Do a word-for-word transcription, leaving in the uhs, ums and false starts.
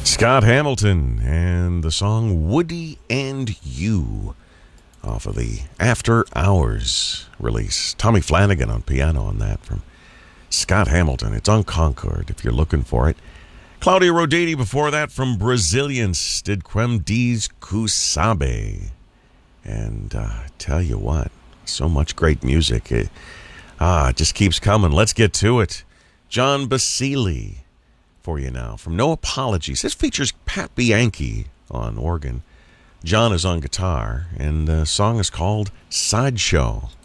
Scott Hamilton and the song Woody and You off of the After Hours release. Tommy Flanagan on piano on that from Scott Hamilton. It's on Concord if you're looking for it. Claudio Roditi before that from Brazilians did Quem Diz Que Sabe. And uh, tell you what, so much great music. It, ah, it just keeps coming. Let's get to it. John Basile for you now from No Apologies. This features Pat Bianchi on organ. John is on guitar, and the song is called Sideshow.